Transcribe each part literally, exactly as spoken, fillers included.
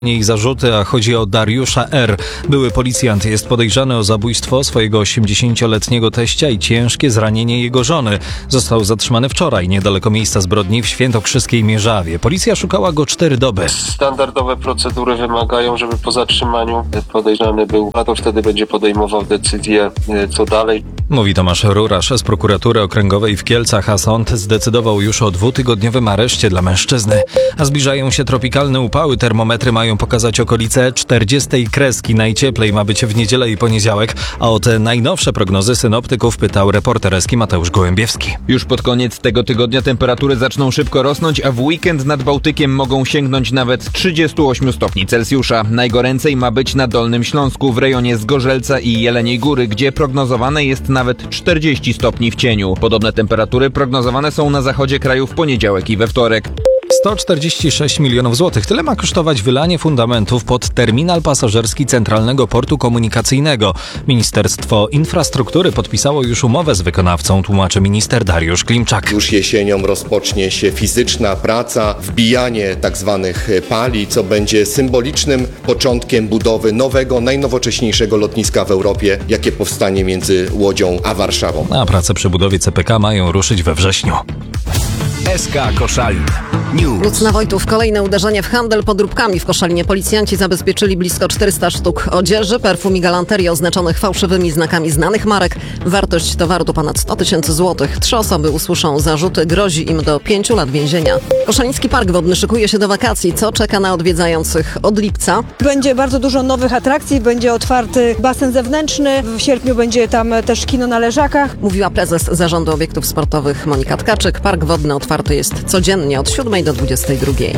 Jej zarzuty, a chodzi o Dariusza R. Były policjant jest podejrzany o zabójstwo swojego osiemdziesięcioletniego teścia i ciężkie zranienie jego żony. Został zatrzymany wczoraj niedaleko miejsca zbrodni w Świętokrzyskiej Mierzawie. Policja szukała go cztery doby. Standardowe procedury wymagają, żeby po zatrzymaniu podejrzany był, a to wtedy będzie podejmował decyzję, co dalej. Mówi Tomasz Rurasz z prokuratury okręgowej w Kielcach, a sąd zdecydował już o dwutygodniowym areszcie dla mężczyzny. A zbliżają się tropikalne upały, termometry mają pokazać okolice czterdziestej kreski. Najcieplej ma być w niedzielę i poniedziałek, a o te najnowsze prognozy synoptyków pytał reporter eski Mateusz Gołębiewski. Już pod koniec tego tygodnia temperatury zaczną szybko rosnąć, a w weekend nad Bałtykiem mogą sięgnąć nawet trzydziestu ośmiu stopni Celsjusza. Najgoręcej ma być na Dolnym Śląsku w rejonie Zgorzelca i Jeleniej Góry, gdzie prognozowane jest nawet czterdzieści stopni w cieniu. Podobne temperatury prognozowane są na zachodzie kraju w poniedziałek i we wtorek. sto czterdzieści sześć milionów złotych. Tyle ma kosztować wylanie fundamentów pod terminal pasażerski Centralnego Portu Komunikacyjnego. Ministerstwo Infrastruktury podpisało już umowę z wykonawcą, tłumaczy minister Dariusz Klimczak. Już jesienią rozpocznie się fizyczna praca, wbijanie tak zwanych pali, co będzie symbolicznym początkiem budowy nowego, najnowocześniejszego lotniska w Europie, jakie powstanie między Łodzią a Warszawą. A prace przy budowie C P K mają ruszyć we wrześniu. S K Koszalin News. Lucna Wojtów, kolejne uderzenie w handel podróbkami w Koszalinie. Policjanci zabezpieczyli blisko czterysta sztuk odzieży, perfum i galanterii oznaczonych fałszywymi znakami znanych marek. Wartość towaru to ponad sto tysięcy złotych. Trzy osoby usłyszą zarzuty, grozi im do pięciu lat więzienia. Koszaliński Park Wodny szykuje się do wakacji. Co czeka na odwiedzających od lipca? Będzie bardzo dużo nowych atrakcji, będzie otwarty basen zewnętrzny. W sierpniu będzie tam też kino na leżakach. Mówiła prezes Zarządu Obiektów Sportowych Monika Tkaczyk. Park Wodny otwarty jest codziennie od siódmej do dwudziestej drugiej.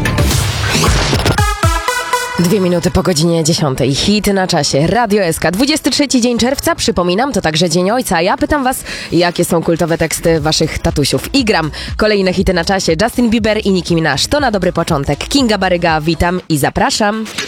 Dwie minuty po godzinie dziesiątej. Hit na czasie. Radio S K. dwudziesty trzeci dzień czerwca. Przypominam, to także Dzień Ojca. A ja pytam was, jakie są kultowe teksty waszych tatusiów. I gram. Kolejne hity na czasie. Justin Bieber i Nicki Minaj. To na dobry początek. Kinga Baryga, witam i zapraszam.